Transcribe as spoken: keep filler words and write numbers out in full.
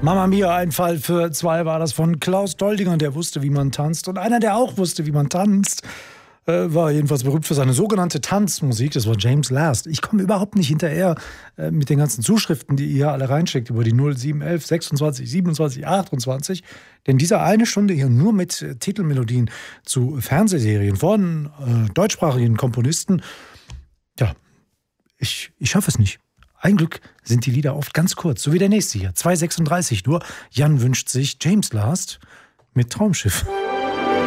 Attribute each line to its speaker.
Speaker 1: Mama Mia, ein Fall für zwei war das von Klaus Doldinger, der wusste, wie man tanzt. Und einer, der auch wusste, wie man tanzt, äh, war jedenfalls berühmt für seine sogenannte Tanzmusik. Das war James Last. Ich komme überhaupt nicht hinterher äh, mit den ganzen Zuschriften, die ihr hier alle reinschickt, über die null sieben elf sechsundzwanzig siebenundzwanzig achtundzwanzig. Denn diese eine Stunde hier nur mit äh, Titelmelodien zu Fernsehserien von äh, deutschsprachigen Komponisten, ja, ich, ich schaffe es nicht. Ein Glück sind die Lieder oft ganz kurz, so wie der nächste hier, zwei sechsunddreißig nur. Jan wünscht sich James Last mit Traumschiff.